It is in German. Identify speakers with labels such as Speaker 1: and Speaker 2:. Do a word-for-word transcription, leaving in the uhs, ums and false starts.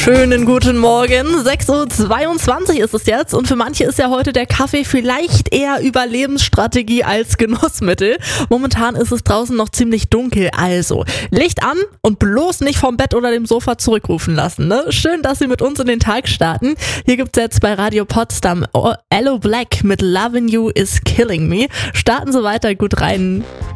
Speaker 1: Schönen guten Morgen, sechs Uhr zweiundzwanzig ist es jetzt und für manche ist ja heute der Kaffee vielleicht eher Überlebensstrategie als Genussmittel. Momentan ist es draußen noch ziemlich dunkel, also Licht an und bloß nicht vom Bett oder dem Sofa zurückrufen lassen. Ne? Schön, dass Sie mit uns in den Tag starten. Hier gibt es jetzt bei Radio Potsdam Aloe Blacc mit Lovin' You is Killing Me. Starten Sie weiter gut rein.